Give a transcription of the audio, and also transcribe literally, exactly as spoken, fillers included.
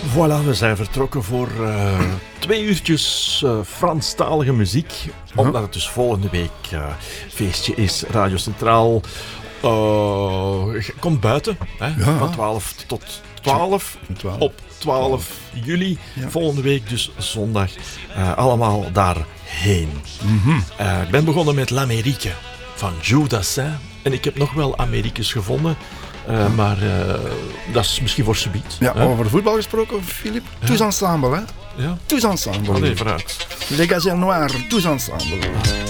Voilà, we zijn vertrokken voor uh, twee uurtjes uh, Franstalige muziek. Omdat het dus volgende week uh, feestje is. Radio Centraal uh, komt buiten. Hè, ja. Van twaalf tot twaalf. twaalf. Op twaalf juli. Ja. Volgende week dus zondag. Uh, allemaal daarheen. Mm-hmm. Uh, ik ben begonnen met L'Amérique van Judassin. En ik heb nog wel Amerikes gevonden. Uh, maar uh, dat is misschien voor subiet. Ja, hè? Over de voetbal gesproken, Philippe. Ja. Tous ensemble, hè? Ja. Tous ensemble. Allee, vooruit. Les Gazelles Noirs, tous ensemble.